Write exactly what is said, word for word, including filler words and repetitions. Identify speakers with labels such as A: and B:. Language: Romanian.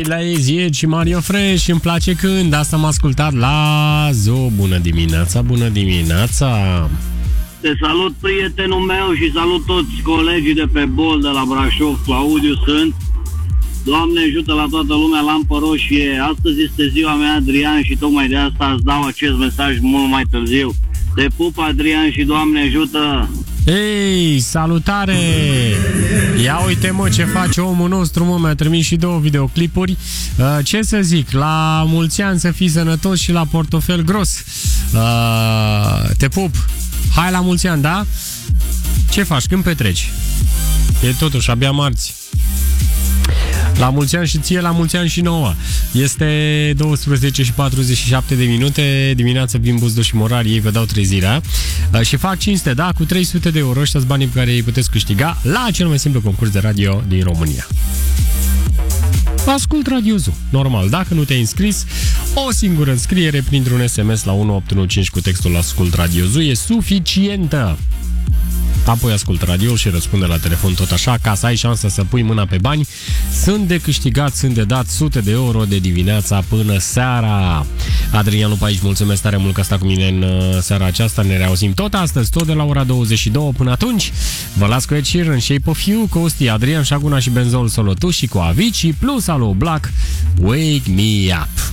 A: Lazy și Mario Fresh, îmi place când, asta am ascultat la Zoo. Bună dimineața, bună dimineața.
B: Te salut, prietenul meu, și salut toți colegii de pe Bol de la Brașov. Claudiu sunt. Doamne ajută la toată lumea, lampă roșie. Astăzi este ziua mea, Adrian, și tocmai de asta îți dau acest mesaj mult mai târziu. Te pup, Adrian, și Doamne ajută.
A: Ei, salutare! Ia uite, mă, ce face omul nostru, mă, mi-a trimis și două videoclipuri. uh, Ce să zic, la mulți ani să fii sănătos și la portofel gros. uh, Te pup. Hai la mulți ani, da? Ce faci, când petreci? E totuși abia marți. La mulți ani și ție, la mulți ani și nouă. Este douăsprezece și patruzeci și șapte de minute. Dimineața vin Buzdu și Morari, ei vă dau trezirea și fac cinste, da, cu trei sute de euro. Ăștia-s banii pe care îi puteți câștiga la cel mai simplu concurs de radio din România. Ascult Radio Zoo, normal. Dacă nu te-ai înscris, o singură înscriere printr-un S M S la unu opt unu cinci cu textul Ascult Radio Zoo e suficientă. Apoi ascult radio și răspunde la telefon tot așa, ca să ai șansa să pui mâna pe bani. Sunt de câștigat, sunt de dat sute de euro de dimineața până seara. Adrian Lupa aici, mulțumesc tare mult că sta cu mine în seara aceasta. Ne reauzim tot astăzi, tot de la ora douăzeci și două. Până atunci, vă las cu Ed Sheeran, Shape of You, cu Osti, Adrian Șaguna și Benzol Solotu și cu Avicii, plus Alo Black, Wake Me Up.